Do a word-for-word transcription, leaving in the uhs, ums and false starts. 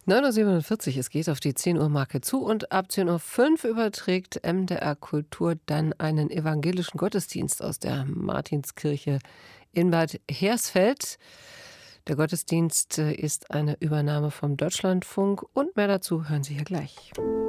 neun Uhr siebenundvierzig, es geht auf die zehn Uhr Marke zu und ab zehn Uhr fünf überträgt M D R Kultur dann einen evangelischen Gottesdienst aus der Martinskirche in Bad Hersfeld. Der Gottesdienst ist eine Übernahme vom Deutschlandfunk und mehr dazu hören Sie hier gleich.